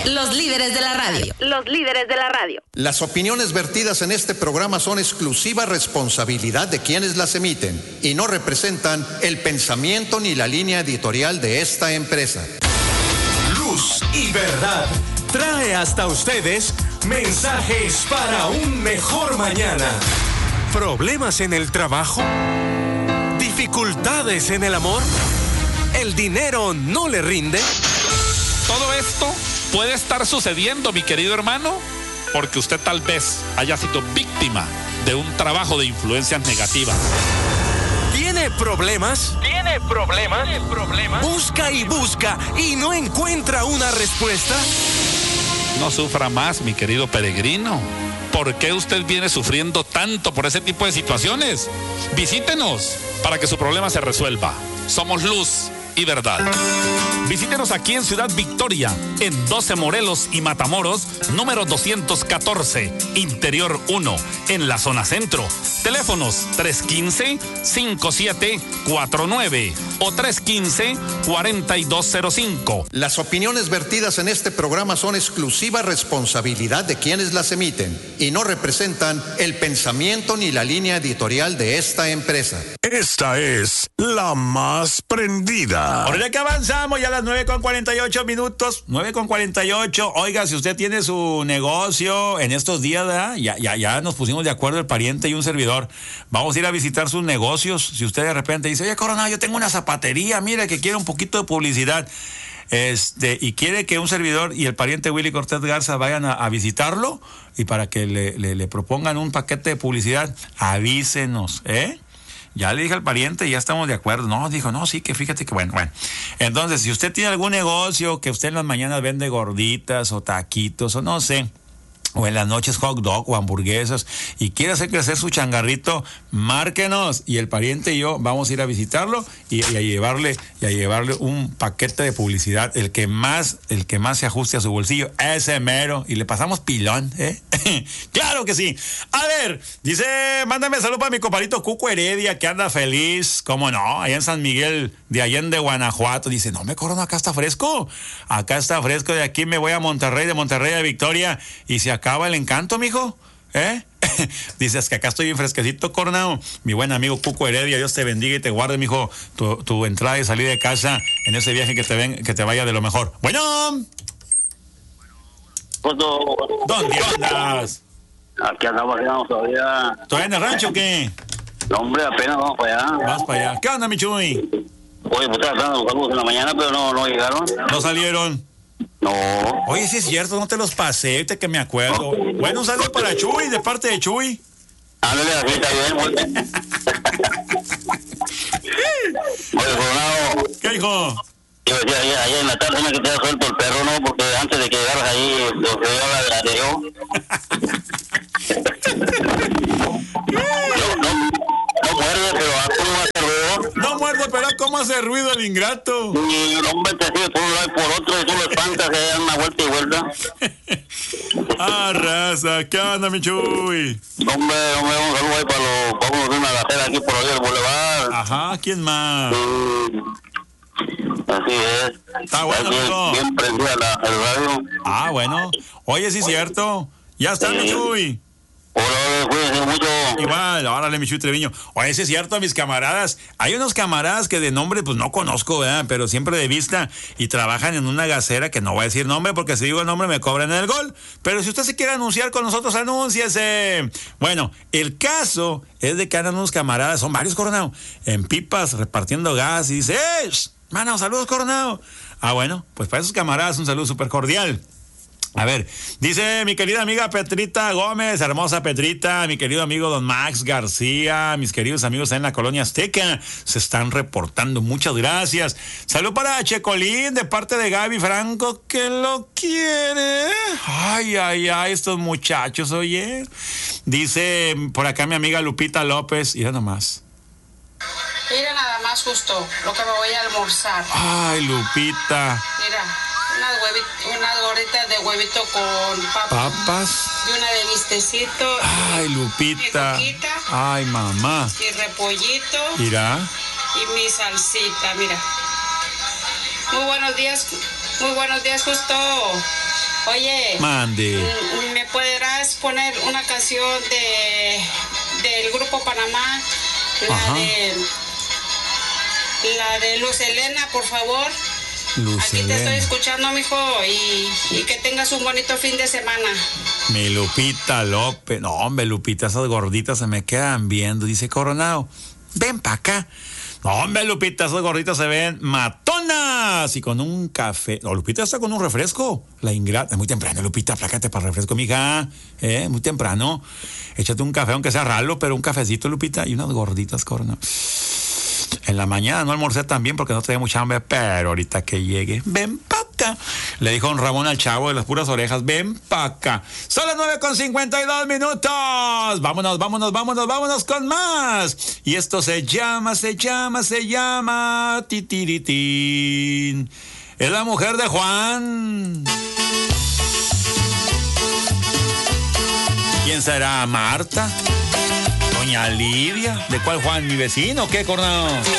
los líderes de la radio. Los líderes de la radio. Las opiniones vertidas en este programa son exclusiva responsabilidad de quienes las emiten y no representan el pensamiento ni la línea editorial de esta empresa. Luz y Verdad trae hasta ustedes mensajes para un mejor mañana. ¿Problemas en el trabajo? ¿Dificultades en el amor? ¿El dinero no le rinde? Todo esto puede estar sucediendo, mi querido hermano, porque usted tal vez haya sido víctima de un trabajo de influencias negativas. ¿Tiene problemas? ¿Tiene problemas? Busca y busca y no encuentra una respuesta. No sufra más, mi querido peregrino. ¿Por qué usted viene sufriendo tanto por ese tipo de situaciones? Visítenos para que su problema se resuelva. Somos Luz y Verdad. Visítenos aquí en Ciudad Victoria, en 12 Morelos y Matamoros, número 214, Interior 1, en la zona centro. Teléfonos 315-5749 o 315-4205. Las opiniones vertidas en este programa son exclusiva responsabilidad de quienes las emiten y no representan el pensamiento ni la línea editorial de esta empresa. Esta es la más prendida. Ahora que avanzamos ya a las 9:48 minutos, 9:48. Oiga, si usted tiene su negocio en estos días, ¿verdad? Ya nos pusimos de acuerdo el pariente y un servidor. Vamos a ir a visitar sus negocios. Si usted de repente dice, oye, Coronado, yo tengo una zapatería, mira que quiere un poquito de publicidad. Y quiere que un servidor y el pariente Willy Cortés Garza vayan a visitarlo y para que le propongan un paquete de publicidad, avísenos, Ya le dije al pariente y ya estamos de acuerdo. No, dijo, no, sí, que fíjate que bueno. Entonces, si usted tiene algún negocio que usted en las mañanas vende gorditas o taquitos o no sé, o en las noches hot dog o hamburguesas y quiere hacer crecer su changarrito, márquenos y el pariente y yo vamos a ir a visitarlo y a llevarle un paquete de publicidad, el que más se ajuste a su bolsillo, ese mero, y le pasamos pilón, Claro que sí. A ver, dice, mándame salud para mi compadrito Cuco Heredia, que anda feliz, cómo no, allá en San Miguel de Allende, Guanajuato. Dice, no me Corona, acá está fresco, de aquí me voy a Monterrey, de Monterrey a Victoria, y se acaba el encanto, mijo, Dices que acá estoy bien fresquecito, Coronado. Mi buen amigo Cuco Heredia, Dios te bendiga y te guarde, mijo, tu entrada y salida de casa en ese viaje que te vaya de lo mejor. Bueno. ¿Dónde andas? Aquí andamos todavía. ¿Todavía en el rancho o qué? No, hombre, apenas vamos para allá. Vas para allá. ¿Qué onda, mi Chuy? Oye, pues estaba tratando de buscarlos en la mañana, pero no llegaron. ¿No salieron? No. Oye, sí es cierto, no te los pasé, ahorita que me acuerdo. No. Bueno, un saludo para Chuy, de parte de Chuy. Ándale, así está bien, Oye, Coronado. ¿Qué, hijo? Yo decía, allá en la tarde que te haya suelto el perro, ¿no? Porque antes de que llegaras ahí, lo que yo la de yo. No muerde, pero ¿cómo hace ruido? No muerde, pero ¿cómo hace ruido el ingrato? Y el hombre te sigue por un lado y por otro, y tú lo espantas, que dan una vuelta y vuelta. Raza, ¿qué onda, mi Chuy? Hombre, un saludo ahí vamos a una gacera aquí por ahí del Boulevard. Ajá, ¿quién más? Así es. Está bueno, amigo. Bien prendida el radio. Ah, bueno. Oye, sí es cierto. Ya está, mi Chuy. Hola, cuídense mucho. Igual, órale, mi Chuy Treviño. Oye, sí es cierto, mis camaradas. Hay unos camaradas que de nombre, pues no conozco, ¿verdad? Pero siempre de vista y trabajan en una gasera que no voy a decir nombre porque si digo el nombre me cobran el gol. Pero si usted se quiere anunciar con nosotros, anúnciese. Bueno, el caso es de que andan unos camaradas, son varios, Coronado, en pipas repartiendo gas y dice, mano, saludos, Coronado. Ah, bueno, pues para esos camaradas un saludo súper cordial. A ver, dice mi querida amiga Petrita Gómez, hermosa Petrita, mi querido amigo don Max García, mis queridos amigos en la Colonia Azteca, se están reportando, muchas gracias. Salud para Checolín de parte de Gaby Franco, que lo quiere. Ay, estos muchachos, oye. Dice por acá mi amiga Lupita López, mira nomás. Mira nada más justo lo que me voy a almorzar. Ay, Lupita. Mira. Unas gorditas de huevito con papas. Y una de bistecito. Ay, Lupita. Ay, mamá. Y repollito. Mira. Y mi salsita, mira. Muy buenos días, justo. Oye. Mande. ¿Me podrás poner una canción del Grupo Panamá? La de Luz Helena, por favor. Luz Aquí Helena. te estoy escuchando, mijo, y que tengas un bonito fin de semana. Mi Lupita López. No, hombre, Lupita, esas gorditas se me quedan viendo. Dice Coronado, ven para acá. No, hombre, Lupita, esas gorditas se ven matonas. Y con un café. No, Lupita está con un refresco. La ingrata. Es muy temprano, Lupita, plácate para el refresco, mija. Muy temprano. Échate un café, aunque sea ralo, pero un cafecito, Lupita, y unas gorditas, Coronado. En la mañana no almorcé también porque no tenía mucha hambre, pero ahorita que llegue, ven pa' acá. Le dijo don Ramón al chavo de las puras orejas, ven pa' acá. Son las 9:52. Vámonos con más. Y esto se llama Titiritín. Es la mujer de Juan. ¿Quién será? ¿Marta? ¿Doña Lidia? ¿De cuál Juan? ¿Mi vecino o qué, Coronado?